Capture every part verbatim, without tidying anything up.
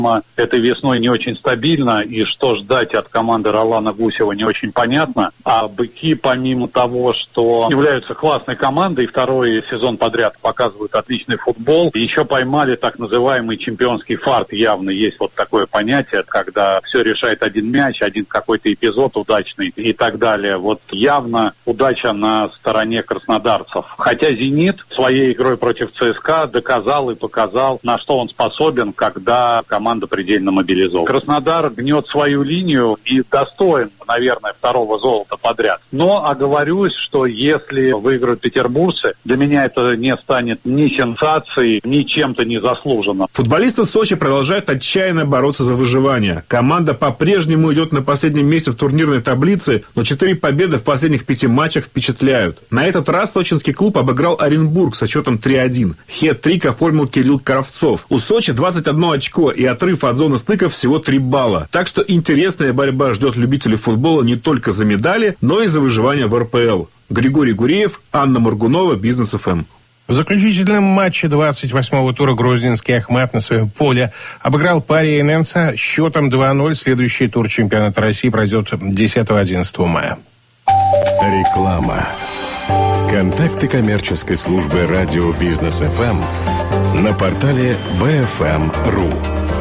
этой весной не очень стабильно, и что ждать от команды Ролана Гусева не очень понятно. А «Быки», помимо того, что являются классной командой, второй сезон подряд показывают отличный футбол, еще поймали так называемый чемпионский фарт. Явно есть вот такое понятие, когда все решает один мяч, один какой-то эпизод удачный и так далее. Вот явно удача на стороне краснодарцев. Хотя «Зенит» своей игрой против ЦСКА доказал и показал, на что он способен, когда команда предельно мобилизован. Краснодар гнет свою линию и достоин, наверное, второго золота подряд. Но оговорюсь, что если выиграют петербуржцы, для меня это не станет ни сенсацией, ни чем-то незаслуженным. Футболисты Сочи продолжают отчаянно бороться за выживание. Команда по-прежнему идет на последнем месте в турнирной таблице, но четыре победы в последних пяти матчах впечатляют. На этот раз сочинский клуб обыграл Оренбург со счетом три один. Хет-трик оформил Кирилл Кравцов. У Сочи двадцать одно очко и отрыв от зоны стыка всего три балла. Так что интересная борьба ждет любителей футбола не только за медали, но и за выживание в эр пэ эл. Григорий Гуреев, Анна Моргунова, Бизнес эф эм. В заключительном матче двадцать восьмого тура грозненский «Ахмат» на своем поле обыграл Пари Эненса счетом два ноль. Следующий тур чемпионата России пройдет десятого-одиннадцатого мая. Реклама. Контакты коммерческой службы радио Бизнес эф эм на портале би эф эм точка ру.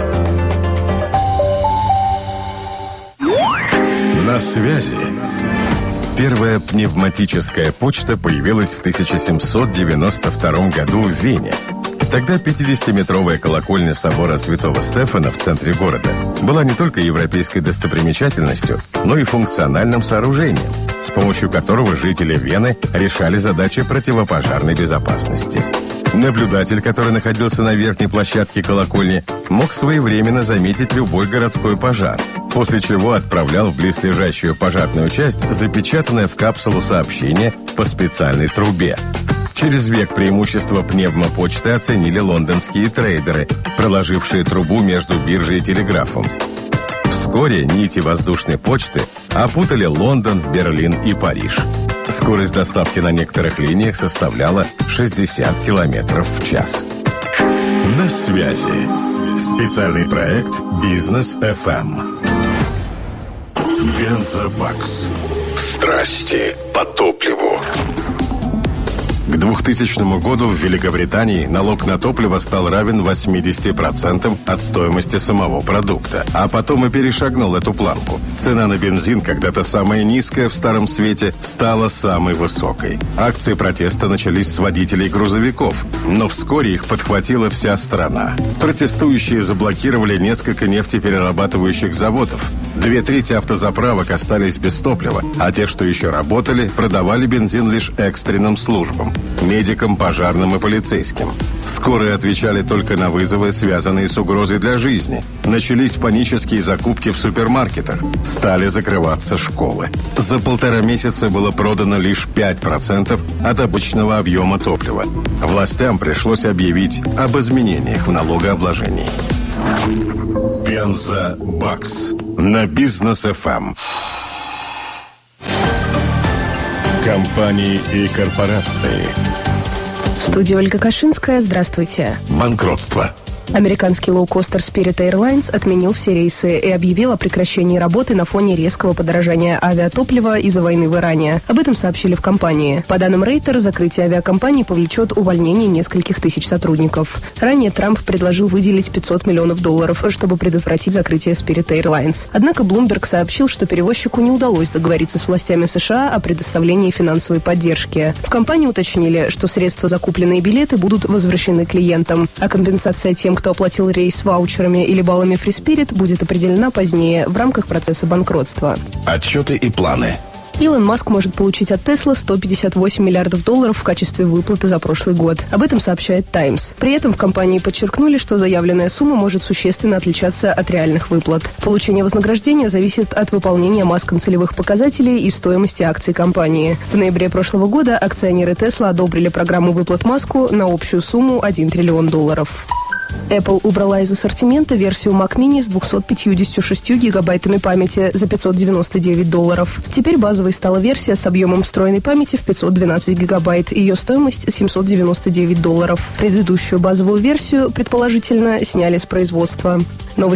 На связи. Первая пневматическая почта появилась в тысяча семьсот девяносто втором году в Вене. Тогда пятидесятиметровая колокольня собора Святого Стефана в центре города была не только европейской достопримечательностью, но и функциональным сооружением, с помощью которого жители Вены решали задачи противопожарной безопасности. Наблюдатель, который находился на верхней площадке колокольни, мог своевременно заметить любой городской пожар, после чего отправлял в близлежащую пожарную часть запечатанное в капсулу сообщение по специальной трубе. Через век преимущество пневмопочты оценили лондонские трейдеры, проложившие трубу между биржей и телеграфом. Вскоре нити воздушной почты опутали Лондон, Берлин и Париж. Скорость доставки на некоторых линиях составляла шестьдесят километров в час. На связи. Специальный проект Бизнес эф эм. Бензобакс. Страсти по топливу. К двухтысячному году в Великобритании налог на топливо стал равен восьмидесяти процентам от стоимости самого продукта, а потом и перешагнул эту планку. Цена на бензин, когда-то самая низкая в Старом Свете, стала самой высокой. Акции протеста начались с водителей грузовиков, но вскоре их подхватила вся страна. Протестующие заблокировали несколько нефтеперерабатывающих заводов. Две трети автозаправок остались без топлива, а те, что еще работали, продавали бензин лишь экстренным службам – медикам, пожарным и полицейским. Скорые отвечали только на вызовы, связанные с угрозой для жизни. Начались панические закупки в супермаркетах. Стали закрываться школы. За полтора месяца было продано лишь пять процентов от обычного объема топлива. Властям пришлось объявить об изменениях в налогообложении. Бензобакс на Бизнес эф эм. Компании и корпорации. Студия Ольга Кашинская. Здравствуйте. Банкротство. Американский лоукостер Spirit Airlines отменил все рейсы и объявил о прекращении работы на фоне резкого подорожания авиатоплива из-за войны в Иране. Об этом сообщили в компании. По данным Рейтер, закрытие авиакомпании повлечет увольнение нескольких тысяч сотрудников. Ранее Трамп предложил выделить пятьсот миллионов долларов, чтобы предотвратить закрытие Spirit Airlines. Однако Bloomberg сообщил, что перевозчику не удалось договориться с властями США о предоставлении финансовой поддержки. В компании уточнили, что средства, закупленные билеты, будут возвращены клиентам, а компенсация тем, кто оплатил рейс ваучерами или баллами Free Spirit, будет определена позднее в рамках процесса банкротства. Отчеты и планы. Илон Маск может получить от Tesla сто пятьдесят восемь миллиардов долларов в качестве выплаты за прошлый год. Об этом сообщает Times. При этом в компании подчеркнули, что заявленная сумма может существенно отличаться от реальных выплат. Получение вознаграждения зависит от выполнения Маском целевых показателей и стоимости акций компании. В ноябре прошлого года акционеры Tesla одобрили программу выплат Маску на общую сумму один триллион долларов. Apple убрала из ассортимента версию Mac Mini с двумястами пятьюдесятью шестью гигабайтами памяти за пятьсот девяносто девять долларов. Теперь базовой стала версия с объемом встроенной памяти в пятьсот двенадцать гигабайт. Ее стоимость семьсот девяносто девять долларов. Предыдущую базовую версию, предположительно, сняли с производства. Новость